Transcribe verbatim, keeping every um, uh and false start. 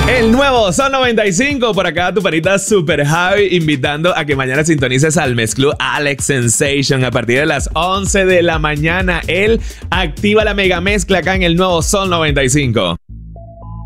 El nuevo Sol noventa y cinco, por acá tu panita Super Javi, invitando a que mañana sintonices al mezclú Alex Sensation a partir de las once de la mañana. Él activa la mega mezcla acá en el nuevo Sol noventa y cinco.